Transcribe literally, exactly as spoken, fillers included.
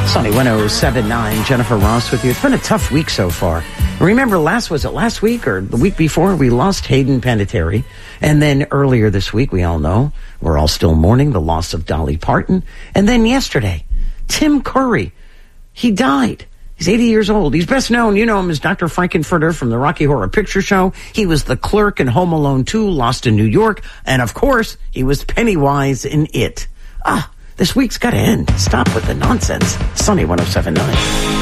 Sunny one oh seven point nine, Jennifer Ross with you. It's been a tough week so far. Remember, last was it last week or the week before, we lost Hayden Panettiere. And then earlier this week, we all know, we're all still mourning the loss of Dolly Parton. And then yesterday, Tim Curry, he died. He's eighty years old. He's best known, you know him as Doctor Frankenfurter from the Rocky Horror Picture Show. He was the clerk in Home Alone two, Lost in New York. And of course, he was Pennywise in It. Ah, this week's got to end. Stop with the nonsense. Sunny one oh seven point nine.